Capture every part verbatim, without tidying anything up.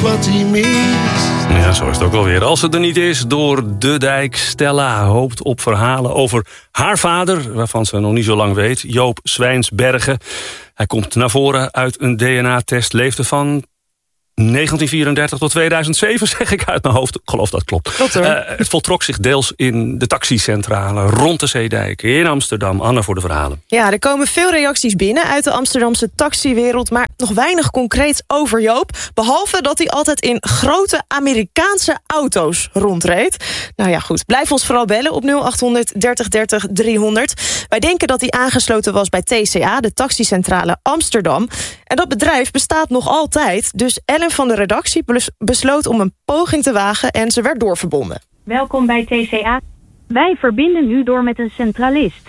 wat hij mist. Ja, zo is het ook alweer. Als het er niet is, door de dijk. Stella hoopt op verhalen over haar vader, waarvan ze nog niet zo lang weet, Joop Zwijnsbergen. Hij komt naar voren uit een D N A-test, leefde van negentien vierendertig tot tweeduizend zeven, zeg ik uit mijn hoofd. Ik geloof dat klopt. Klopt hoor. Uh, het voltrok zich deels in de taxicentrale rond de Zeedijk in Amsterdam. Anne voor de verhalen. Ja, er komen veel reacties binnen uit de Amsterdamse taxiwereld, maar nog weinig concreets over Joop. Behalve dat hij altijd in grote Amerikaanse auto's rondreed. Nou ja, goed. Blijf ons vooral bellen op nul achthonderd dertig dertig driehonderd. Wij denken dat hij aangesloten was bij T C A, de taxicentrale Amsterdam. En dat bedrijf bestaat nog altijd, dus Ellen van de redactie besloot om een poging te wagen en ze werd doorverbonden. Welkom bij T C A. Wij verbinden u door met een centralist.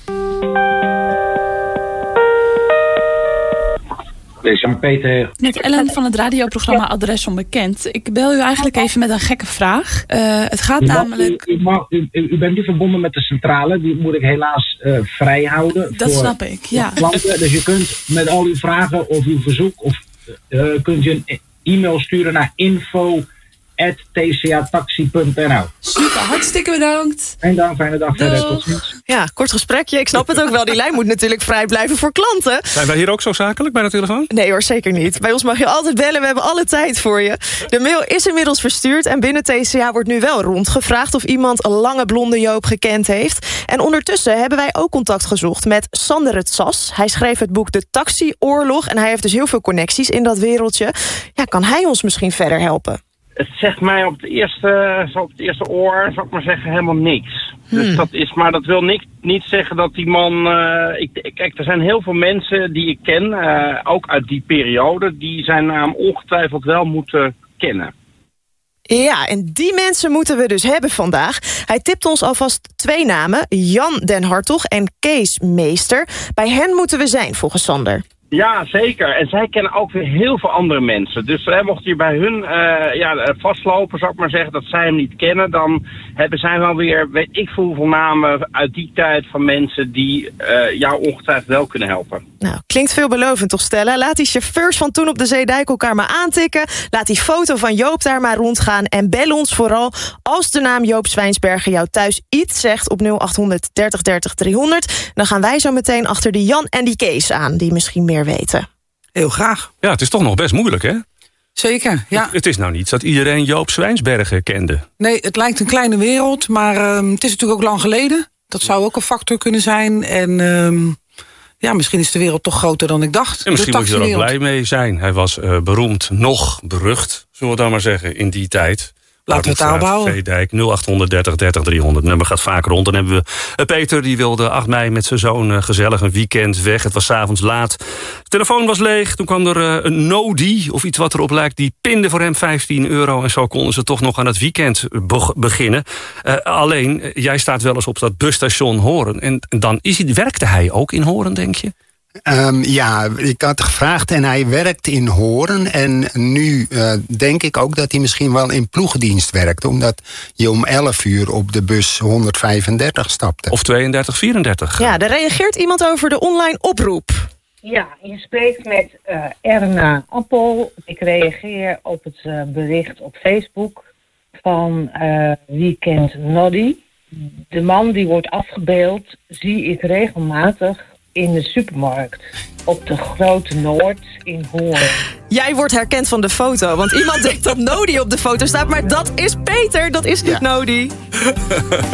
Deze aan Peter. Met Ellen van het radioprogramma Adres Onbekend. Ik bel u eigenlijk even met een gekke vraag. Uh, het gaat u mag, namelijk... U, u, mag, u, u bent nu verbonden met de centrale. Die moet ik helaas uh, vrij houden. Dat voor, snap ik, ja. Klanten. Dus je kunt met al uw vragen of uw verzoek... of uh, kunt je een e-mail sturen naar info at t c a taxi punt n l. Super, hartstikke bedankt. En dan fijne dag verder. Tot ziens. Ja, kort gesprekje. Ik snap het ook wel. Die lijn moet natuurlijk vrij blijven voor klanten. Zijn wij hier ook zo zakelijk bij de telefoon? Nee hoor, zeker niet. Bij ons mag je altijd bellen. We hebben alle tijd voor je. De mail is inmiddels verstuurd. En binnen T C A wordt nu wel rondgevraagd of iemand een lange blonde Joop gekend heeft. En ondertussen hebben wij ook contact gezocht met Sander het Sas. Hij schreef het boek De Taxioorlog. En hij heeft dus heel veel connecties in dat wereldje. Ja, kan hij ons misschien verder helpen? Het zegt mij op het eerste, zo op het eerste oor, zou ik maar zeggen, helemaal niks. Hmm. Dus dat is, maar dat wil niet, niet zeggen dat die man... Uh, ik, kijk, er zijn heel veel mensen die ik ken, uh, ook uit die periode, die zijn naam ongetwijfeld wel moeten kennen. Ja, en die mensen moeten we dus hebben vandaag. Hij tipt ons alvast twee namen, Jan den Hartog en Kees Meester. Bij hen moeten we zijn, volgens Sander. Ja, zeker. En zij kennen ook weer heel veel andere mensen. Dus uh, mocht je bij hun uh, ja, vastlopen, zou ik maar zeggen, dat zij hem niet kennen, dan hebben zij wel weer, weet ik veel hoeveel namen uit die tijd van mensen die uh, jou ongetwijfeld wel kunnen helpen. Nou, klinkt veelbelovend toch, Stella? Laat die chauffeurs van toen op de Zeedijk elkaar maar aantikken. Laat die foto van Joop daar maar rondgaan. En bel ons vooral als de naam Joop Zwijnsbergen jou thuis iets zegt op nul achthonderd dertig dertig driehonderd. Dan gaan wij zo meteen achter die Jan en die Kees aan, die misschien meer weten. Heel graag. Ja, het is toch nog best moeilijk, hè? Zeker, ja. Het, het is nou niet dat iedereen Joop Zwijnsbergen kende. Nee, het lijkt een kleine wereld, maar uh, het is natuurlijk ook lang geleden. Dat zou ook een factor kunnen zijn. En uh, ja, misschien is de wereld toch groter dan ik dacht. En misschien moet je er ook blij mee zijn. Hij was uh, beroemd, nog berucht, zullen we dan maar zeggen, in die tijd. Laten we het daarop houden. Zeedijk, nul achthonderd dertig dertig driehonderd. Nummer gaat vaak rond. Dan hebben we uh, Peter, die wilde acht mei met zijn zoon uh, gezellig een weekend weg. Het was 's avonds laat. De telefoon was leeg. Toen kwam er uh, een Nodi, of iets wat erop lijkt. Die pinde voor hem vijftien euro. En zo konden ze toch nog aan het weekend be- beginnen. Uh, alleen, uh, jij staat wel eens op dat busstation Hoorn. En, en dan is hij, werkte hij ook in Hoorn, denk je? Um, ja, ik had gevraagd en hij werkt in Hoorn. En nu uh, denk ik ook dat hij misschien wel in ploegendienst werkt. Omdat je om elf uur op de bus honderdvijfendertig stapte. Of tweeëndertig vierendertig. Ja, er reageert iemand over de online oproep. Ja, je spreekt met uh, Erna Appel. Ik reageer op het uh, bericht op Facebook van uh, Weekend Noddy. De man die wordt afgebeeld zie ik regelmatig in de supermarkt op de Grote Noord in Hoorn. Jij wordt herkend van de foto, want iemand denkt dat Nodi op de foto staat, maar dat is Peter, dat is niet ja. Nodi.